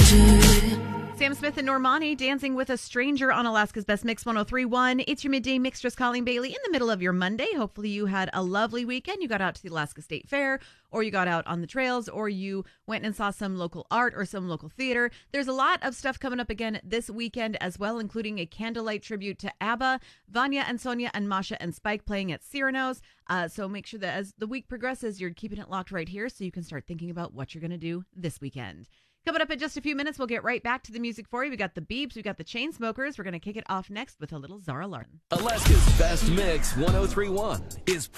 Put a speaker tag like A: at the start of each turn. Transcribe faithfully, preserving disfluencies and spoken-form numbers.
A: Sam Smith and Normani dancing with a stranger on Alaska's Best Mix one oh three point one. It's your midday mixtress Colleen Bailey in the middle of your Monday. Hopefully you had a lovely weekend. You got out to the Alaska State Fair, or you got out on the trails, or you went and saw some local art or some local theater. There's a lot of stuff coming up again this weekend as well, including a candlelight tribute to ABBA, Vanya and Sonia and Masha and Spike playing at Cyrano's. Uh, so make sure that as the week progresses, you're keeping it locked right here so you can start thinking about what you're going to do this weekend. Coming up in just a few minutes, we'll get right back to the music for you. We got the Beebs, we got the Chainsmokers. We're going to kick it off next with a little Zara Larson.
B: Alaska's Best Mix one oh three point one is